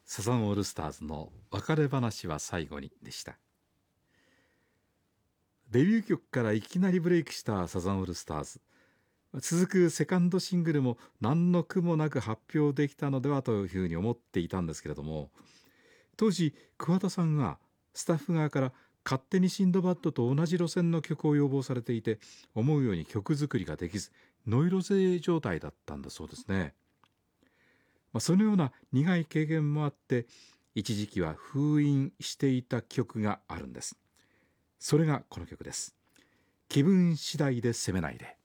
サザンオールスターズの別れ話は最後にでした。デビュー曲からいきなりブレイクしたサザンオールスターズ。続くセカンドシングルも何の苦もなく発表できたのではというふうに思っていたんですけれども、当時桑田さんがスタッフ側から勝手にシンドバッドと同じ路線の曲を要望されていて、思うように曲作りができずノイローゼ状態だったんだそうですね。そのような苦い経験もあって一時期は封印していた曲があるんです。それがこの曲です。気分次第で責めないで。